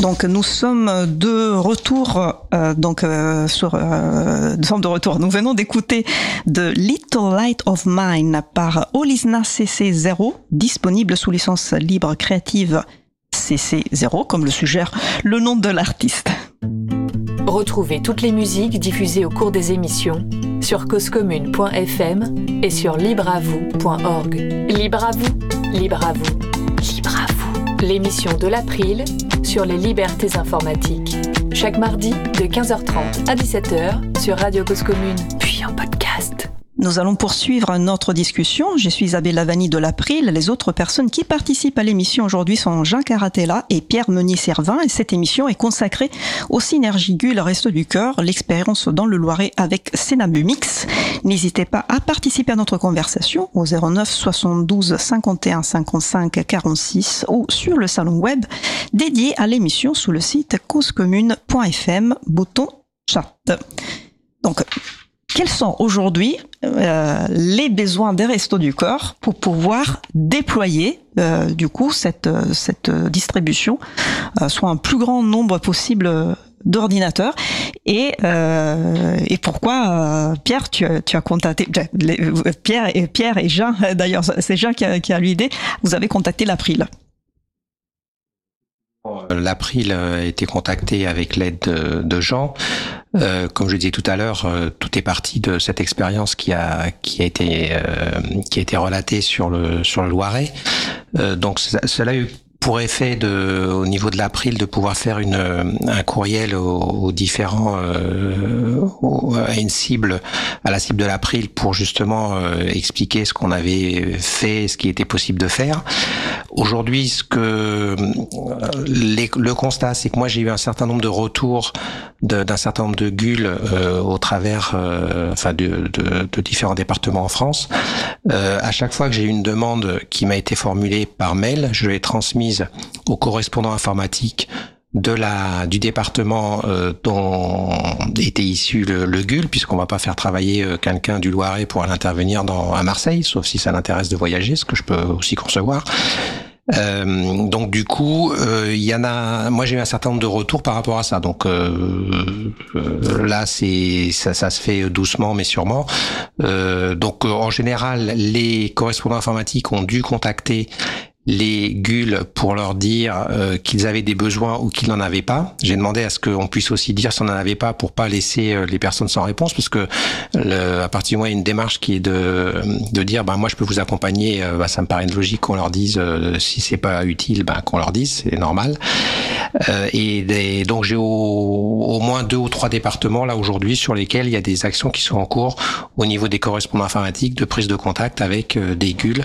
Donc nous sommes de retour, Nous venons d'écouter The Little Light of Mine par Olisna CC0, disponible sous licence libre créative CC0, comme le suggère le nom de l'artiste. Retrouvez toutes les musiques diffusées au cours des émissions sur causecommune.fm et sur libreavou.org. Libre à vous, libre à vous, libre à vous. L'émission de l'April sur les libertés informatiques. Chaque mardi de 15h30 à 17h sur Radio Cause Commune, puis en podcast. Nous allons poursuivre notre discussion. Je suis Isabelle Lavani de l'April. Les autres personnes qui participent à l'émission aujourd'hui sont Jean Caratella et Pierre Meunier-Servin. Et cette émission est consacrée aux synergies GUL Resto du Cœur, l'expérience dans le Loiret avec Cénabumix. N'hésitez pas à participer à notre conversation au 09 72 51 55 46 ou sur le salon web dédié à l'émission sous le site causecommune.fm, bouton chat. Donc, quels sont aujourd'hui les besoins des Restos du Cœur pour pouvoir déployer cette distribution soit un plus grand nombre possible d'ordinateurs et pourquoi Pierre tu as contacté Pierre et Jean, d'ailleurs c'est Jean qui a eu l'idée, vous avez contacté l'April. L'April a été contacté avec l'aide de Jean. Comme je disais tout à l'heure, tout est parti de cette expérience qui a été relatée sur le Loiret. Donc cela a eu pour effet au niveau de l'April de pouvoir faire un courriel aux différents à la cible de l'April pour justement expliquer ce qu'on avait fait, ce qui était possible de faire. Aujourd'hui, le constat, c'est que moi j'ai eu un certain nombre de retours d'un certain nombre de GUL au travers de différents départements en France. À chaque fois que j'ai eu une demande qui m'a été formulée par mail, je l'ai transmise au correspondant informatique du département dont était issu le GUL, puisqu'on va pas faire travailler quelqu'un du Loiret pour aller intervenir à Marseille, sauf si ça l'intéresse de voyager, ce que je peux aussi concevoir. Donc du coup, moi j'ai eu un certain nombre de retours par rapport à ça. Donc là ça se fait doucement mais sûrement. Donc en général, les correspondants informatiques ont dû contacter les GUL pour leur dire qu'ils avaient des besoins ou qu'ils n'en avaient pas. J'ai demandé à ce qu'on puisse aussi dire si on n'en avait pas pour pas laisser les personnes sans réponse, parce que à partir du moment où il y a une démarche qui est de dire moi je peux vous accompagner, ça me paraît logique qu'on leur dise si c'est pas utile, qu'on leur dise, c'est normal. Donc j'ai au moins 2 ou 3 départements là aujourd'hui sur lesquels il y a des actions qui sont en cours au niveau des correspondants informatiques de prise de contact avec des GUL.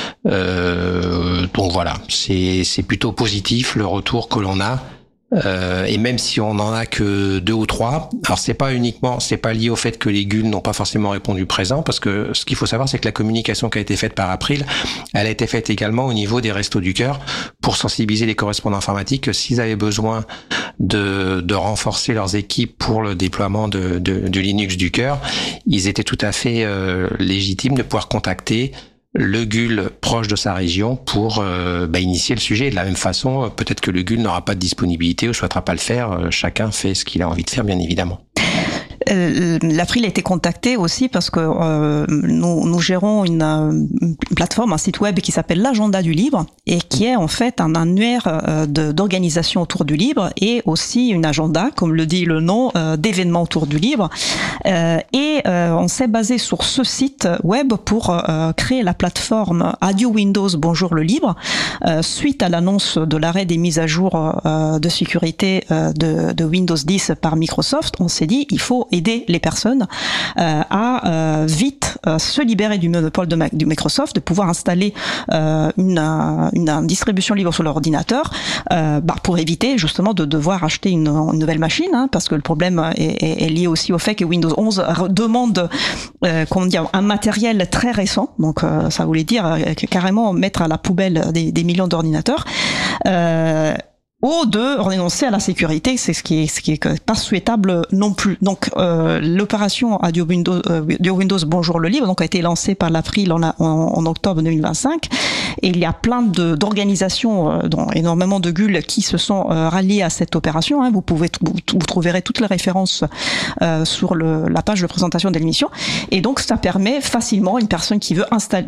Donc voilà, c'est plutôt positif le retour que l'on a. Et même si on n'en a que 2 ou 3, alors c'est pas lié au fait que les GUL n'ont pas forcément répondu présent, parce que ce qu'il faut savoir, c'est que la communication qui a été faite par April, elle a été faite également au niveau des Restos du Cœur pour sensibiliser les correspondants informatiques que s'ils avaient besoin de renforcer leurs équipes pour le déploiement du Linux du Cœur, ils étaient tout à fait légitimes de pouvoir contacter le GUL proche de sa région pour initier le sujet. De la même façon, peut-être que le GUL n'aura pas de disponibilité ou souhaitera pas le faire. Chacun fait ce qu'il a envie de faire, bien évidemment. L'April a été contacté aussi parce que nous gérons une plateforme, un site web qui s'appelle l'Agenda du Libre et qui est en fait un annuaire d'organisation autour du libre et aussi une agenda, comme le dit le nom, d'événements autour du libre. On s'est basé sur ce site web pour créer la plateforme Adieu Windows, bonjour le libre. Suite à l'annonce de l'arrêt des mises à jour de sécurité de Windows 10 par Microsoft, on s'est dit il faut aider les personnes à vite se libérer du monopole du Microsoft, de pouvoir installer une distribution libre sur leur ordinateur pour éviter justement de devoir acheter une nouvelle machine, parce que le problème est lié aussi au fait que Windows 11 demande un matériel très récent, donc ça voulait dire carrément mettre à la poubelle des millions d'ordinateurs. ou de renoncer à la sécurité, c'est ce qui est pas souhaitable non plus. Donc l'opération Adieu Windows Bonjour le livre donc a été lancée par l'April en octobre 2025 et il y a plein d'organisations dont énormément de gules qui se sont ralliées à cette opération. Vous trouverez toutes les références sur la page de présentation de l'émission et donc ça permet facilement une personne qui veut installer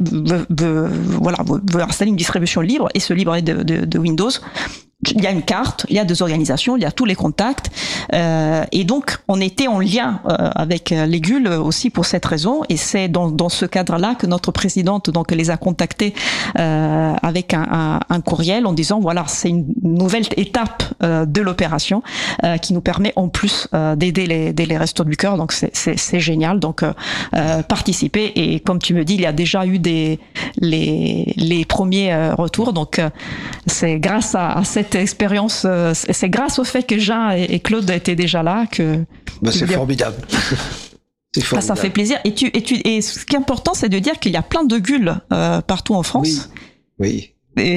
une distribution libre et se libérer de Windows. Il y a une carte, il y a des organisations, il y a tous les contacts, et donc on était en lien avec les gules aussi pour cette raison, et c'est dans ce cadre-là que notre présidente donc les a contactés avec un courriel en disant voilà, c'est une nouvelle étape de l'opération qui nous permet en plus d'aider les Restos du Cœur, donc c'est génial, donc participer, et comme tu me dis, il y a déjà eu les premiers retours, donc c'est grâce à cette expérience, c'est grâce au fait que Jean et Claude étaient déjà là que... c'est formidable. C'est formidable. Ça fait plaisir. Et ce qui est important, c'est de dire qu'il y a plein de gules partout en France. Oui.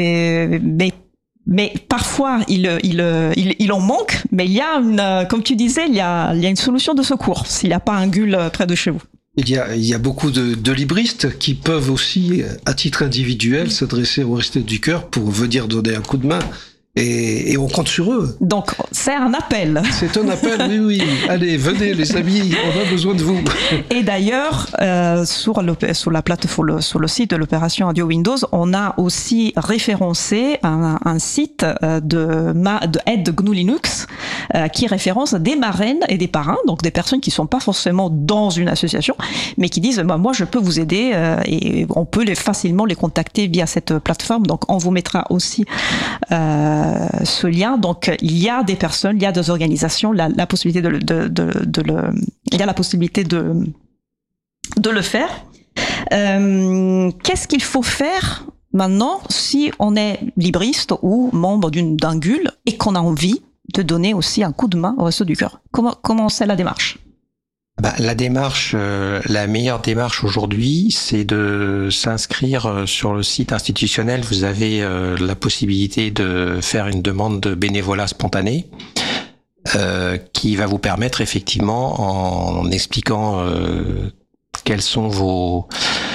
Mais parfois, il en manque, mais il y a comme tu disais, il y a une solution de secours s'il n'y a pas un gule près de chez vous. Il y a beaucoup de libristes qui peuvent aussi, à titre individuel, s'adresser au Restos du Cœur pour venir donner un coup de main. Et on compte sur eux. Donc, c'est un appel. C'est un appel, oui. Allez, venez les amis, on a besoin de vous. Et d'ailleurs, sur la plateforme, sur le site de l'opération Adieu Windows, on a aussi référencé un site de aide GNU Linux qui référence des marraines et des parrains, donc des personnes qui sont pas forcément dans une association, mais qui disent moi je peux vous aider et on peut facilement les contacter via cette plateforme. Donc, on vous mettra aussi ce lien. Donc il y a des personnes, il y a des organisations, la possibilité il y a la possibilité de le faire. Qu'est-ce qu'il faut faire maintenant si on est libriste ou membre d'un GUL et qu'on a envie de donner aussi un coup de main au Restos du Cœur? Comment c'est la démarche? La démarche, la meilleure démarche aujourd'hui, c'est de s'inscrire sur le site institutionnel. Vous avez la possibilité de faire une demande de bénévolat spontané qui va vous permettre effectivement, en expliquant quels sont vos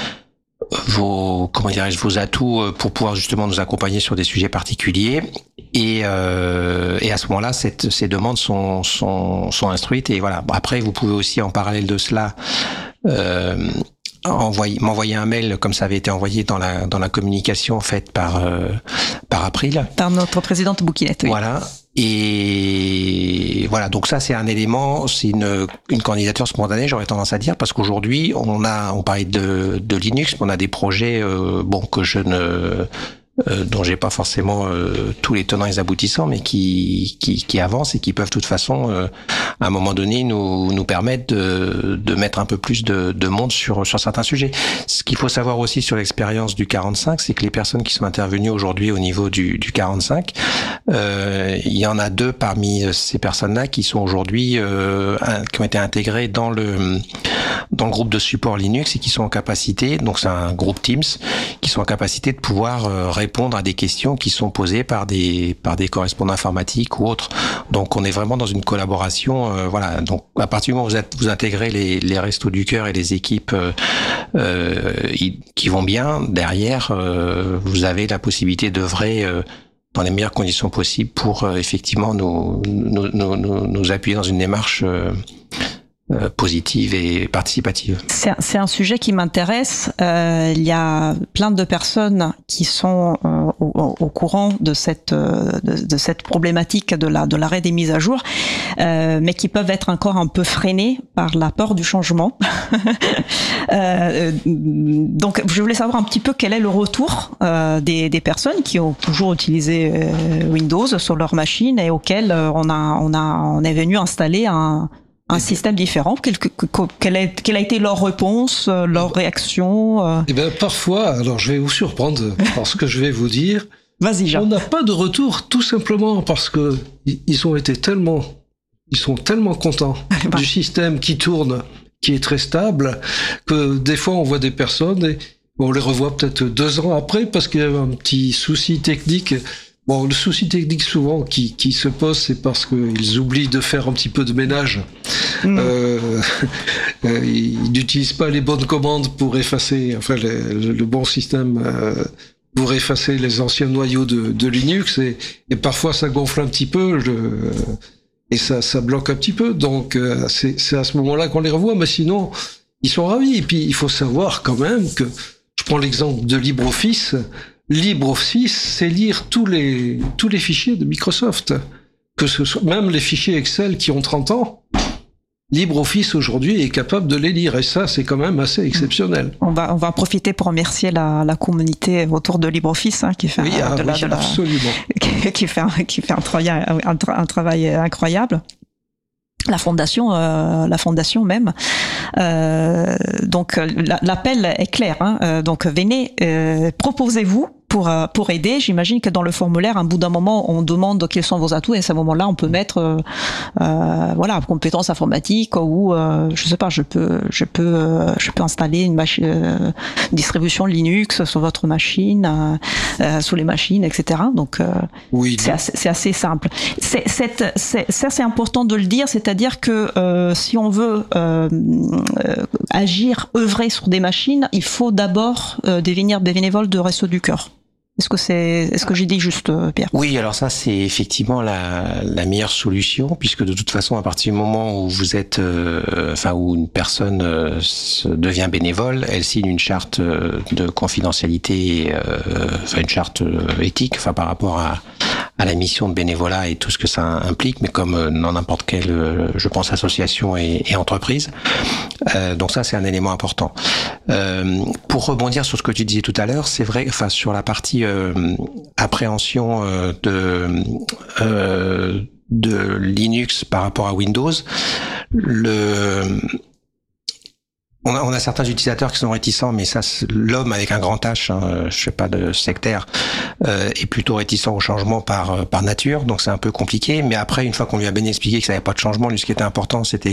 atouts pour pouvoir justement nous accompagner sur des sujets particuliers. Et à ce moment-là, ces demandes sont instruites. Et voilà. Après, vous pouvez aussi en parallèle de cela m'envoyer un mail comme ça avait été envoyé dans la communication faite par April. Par notre présidente Bouquinette. Oui. Voilà. Et voilà, donc ça c'est un élément, c'est une candidature spontanée, j'aurais tendance à dire, parce qu'aujourd'hui on parlait de Linux, mais on a des projets dont j'ai pas forcément tous les tenants et les aboutissants, mais qui avancent et qui peuvent de toute façon à un moment donné nous permettre de mettre un peu plus de monde sur certains sujets. Ce qu'il faut savoir aussi sur l'expérience du 45, c'est que les personnes qui sont intervenues aujourd'hui au niveau du 45, il y en a 2 parmi ces personnes-là qui sont aujourd'hui qui ont été intégrées dans le groupe de support Linux et qui sont en capacité, donc c'est un groupe Teams, qui sont en capacité de pouvoir répondre à des questions qui sont posées par des correspondants informatiques ou autres. Donc on est vraiment dans une collaboration, voilà. Donc à partir du moment où vous intégrez les Restos du Cœur et les équipes qui vont bien, derrière vous avez la possibilité d'œuvrer dans les meilleures conditions possibles pour effectivement nous appuyer dans une démarche positive et participative. C'est un sujet qui m'intéresse. Il y a plein de personnes qui sont au courant de cette problématique de l'arrêt des mises à jour, mais qui peuvent être encore un peu freinées par la peur du changement. Donc, je voulais savoir un petit peu quel est le retour des personnes qui ont toujours utilisé Windows sur leur machine et auxquelles on est venu installer un système différent. Quelle a été leur réponse, leur réaction? Eh bien, parfois, alors je vais vous surprendre par ce que je vais vous dire. Vas-y, Jean. On n'a pas de retour, tout simplement parce que ils sont tellement contents du système qui tourne, qui est très stable, que des fois on voit des personnes et on les revoit peut-être 2 ans après parce qu'il y a un petit souci technique. Bon, le souci technique souvent qui se pose, c'est parce qu'ils oublient de faire un petit peu de ménage. Ils n'utilisent pas les bonnes commandes pour effacer, enfin le bon système pour effacer les anciens noyaux de Linux, et parfois ça gonfle un petit peu, et ça bloque un petit peu. Donc c'est à ce moment-là qu'on les revoit, mais sinon ils sont ravis. Et puis il faut savoir quand même que, je prends l'exemple de LibreOffice. LibreOffice, c'est lire tous les fichiers de Microsoft, que ce soit même les fichiers Excel qui ont 30 ans. LibreOffice aujourd'hui est capable de les lire, et ça c'est quand même assez exceptionnel. On va en profiter pour remercier la communauté autour de LibreOffice, qui fait absolument. qui fait un travail incroyable. La fondation même. Donc l'appel est clair. Donc venez, proposez-vous pour aider. J'imagine que dans le formulaire, à un bout d'un moment, on demande quels sont vos atouts, et à ce moment-là, on peut mettre compétences informatiques, ou je sais pas, je peux installer une machine, distribution Linux sur votre machine, sur les machines, etc. Donc oui, c'est assez simple. Ça c'est important de le dire, c'est-à-dire que si on veut œuvrer sur des machines, il faut d'abord devenir bénévole de Restos du Cœur. Est-ce que j'ai dit juste, Pierre? Oui, alors ça c'est effectivement la meilleure solution, puisque de toute façon, à partir du moment où vous êtes, où une personne devient bénévole, elle signe une charte de confidentialité, une charte éthique, par rapport à la mission de bénévolat et tout ce que ça implique, mais comme dans n'importe quelle, je pense, association et entreprise. Donc ça, c'est un élément important. Pour rebondir sur ce que tu disais tout à l'heure, c'est vrai, sur la partie appréhension de Linux par rapport à Windows, on a certains utilisateurs qui sont réticents, mais ça, l'homme avec un grand H, je sais pas, de sectaire, est plutôt réticent au changement par nature, donc c'est un peu compliqué. Mais après, une fois qu'on lui a bien expliqué que ça n'avait pas de changement, lui, ce qui était important, c'était